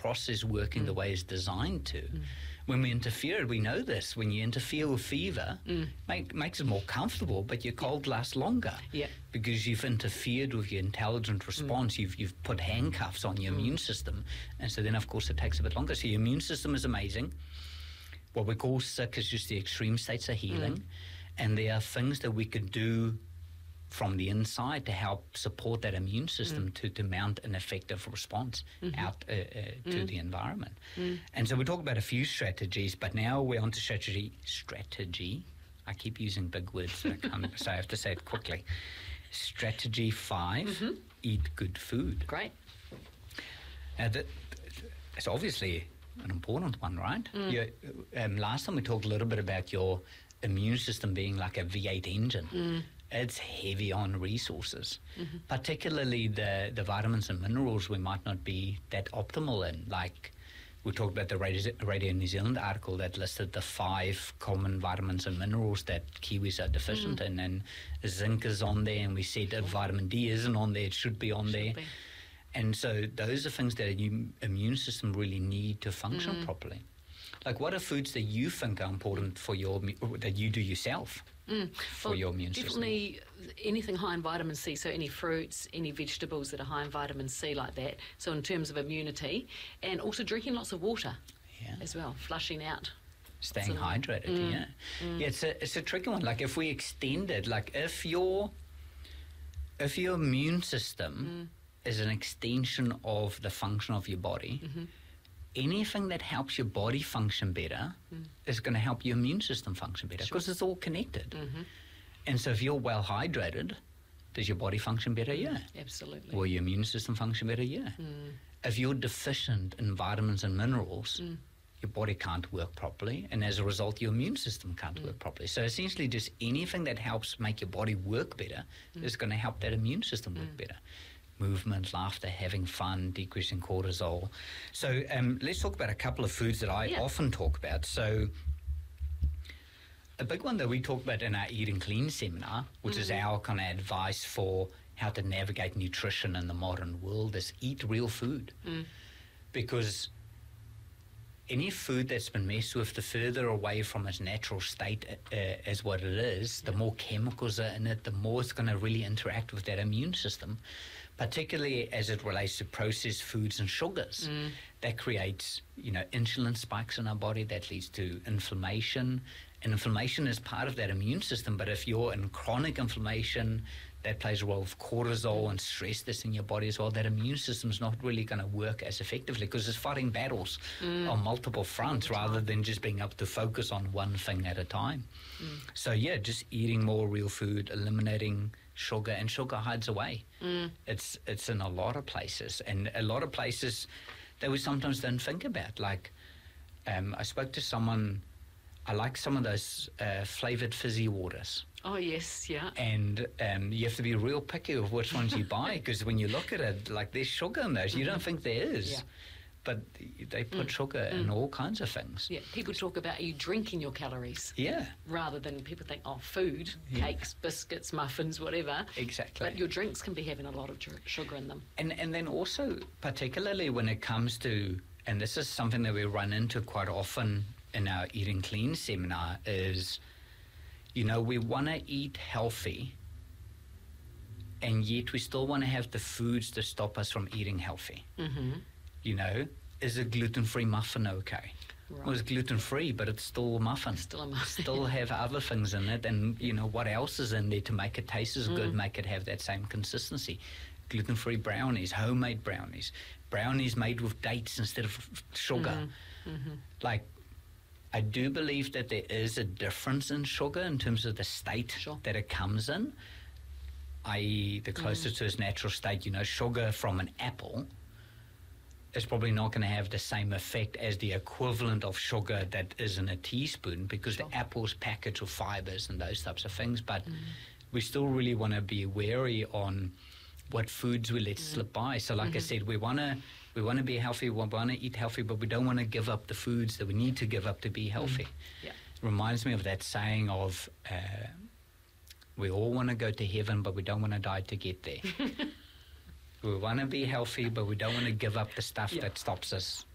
process working the way it's designed to. When we interfere, we know this. When you interfere with fever, makes it more comfortable, but your cold lasts longer. Yeah. Because you've interfered with your intelligent response. You've put handcuffs on your immune system. And so then, of course, it takes a bit longer. So your immune system is amazing. What we call sick is just the extreme states of healing. And there are things that we could do from the inside to help support that immune system to mount an effective response out to the environment. And so we talk about a few strategies, but now we're on to strategy. I keep using big words, so I have to say it quickly. Strategy 5, eat good food. Great. Now, it's obviously an important one, right? Last time we talked a little bit about your immune system being like a V8 engine. It's heavy on resources, particularly the vitamins and minerals we might not be that optimal in. Like we talked about the Radio New Zealand article that listed the 5 common vitamins and minerals that Kiwis are deficient in, and zinc is on there, and we said that vitamin D isn't on there, it should be on there. And so those are things that your immune system really need to function properly. Like, what are foods that you think are important for that you do yourself for your immune system? Definitely anything high in vitamin C, so any fruits, any vegetables that are high in vitamin C like that, so in terms of immunity, and also drinking lots of water as well, flushing out. Staying hydrated, Yeah, it's a tricky one. Like, if we extend it, like if your immune system is an extension of the function of your body, anything that helps your body function better is going to help your immune system function better, because it's all connected. And so if you're well hydrated, does your body function better? Yeah. Absolutely. Will your immune system function better? Yeah. If you're deficient in vitamins and minerals, your body can't work properly, and as a result, your immune system can't work properly. So essentially, just anything that helps make your body work better is going to help that immune system work better. Movement, laughter, having fun, decreasing cortisol. So let's talk about a couple of foods that I often talk about. So a big one that we talk about in our Eating Clean seminar, which is our kind of advice for how to navigate nutrition in the modern world, is eat real food. Because any food that's been messed with, the further away from its natural state as what it is, the more chemicals are in it, the more it's going to really interact with that immune system, particularly as it relates to processed foods and sugars. That creates, insulin spikes in our body, that leads to inflammation. And inflammation is part of that immune system, but if you're in chronic inflammation, that plays a role with cortisol and stress that's in your body as well. That immune system's not really going to work as effectively because it's fighting battles on multiple fronts rather than just being able to focus on one thing at a time. So yeah, just eating more real food, eliminating sugar, and sugar hides away. It's in a lot of places, and a lot of places that we sometimes don't think about. Like I spoke to someone, I like some of those flavoured fizzy waters. Oh, yes, yeah. And you have to be real picky with which ones you buy, because when you look at it, like, there's sugar in those. You don't think there is. Yeah. But they put sugar in all kinds of things. Yeah, people talk about, are you drinking your calories? Yeah. Rather than people think, food, cakes, biscuits, muffins, whatever. Exactly. But your drinks can be having a lot of sugar in them. And then also, particularly when it comes to, and this is something that we run into quite often in our Eating Clean seminar, is, we want to eat healthy, and yet we still want to have the foods to stop us from eating healthy. Is a gluten-free muffin okay? Right. Well, it's gluten-free, but it's still a muffin. It's still a muffin. Still have other things in it, and what else is in there to make it taste as good, make it have that same consistency. Gluten-free brownies, homemade brownies, brownies made with dates instead of sugar. Like, I do believe that there is a difference in sugar in terms of the state that it comes in, i.e. the closer to its natural state. Sugar from an apple is probably not going to have the same effect as the equivalent of sugar that is in a teaspoon, because the apple's packaged with fibers and those types of things. But we still really want to be wary on what foods we let slip by. So like I said, we want to be healthy, we want to eat healthy, but we don't want to give up the foods that we need to give up to be healthy. Yeah. It reminds me of that saying of we all want to go to heaven, but we don't want to die to get there. We want to be healthy, but we don't want to give up the stuff that stops us